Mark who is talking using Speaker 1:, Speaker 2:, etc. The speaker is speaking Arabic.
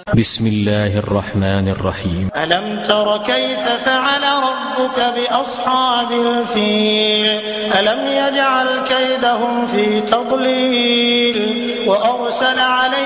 Speaker 1: بسم الله الرحمن الرحيم.
Speaker 2: ألم تر كيف فعل ربك بأصحاب الفيل ألم يجعل كيدهم في تضليل وأرسل عليهم